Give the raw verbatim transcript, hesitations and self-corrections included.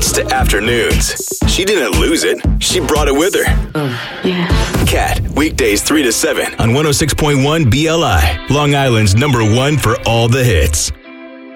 nights to afternoons. She didn't lose it. She brought it with her. Uh, yeah. Cat, weekdays three to seven on one oh six point one B L I, Long Island's number one for all the hits.